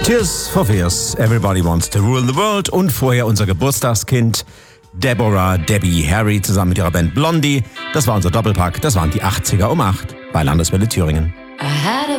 Tears for Fears, Everybody Wants to Rule the World und vorher unser Geburtstagskind Deborah Debbie Harry zusammen mit ihrer Band Blondie. Das war unser Doppelpack, das waren die 80er um 8 bei Landeswelle Thüringen. I had a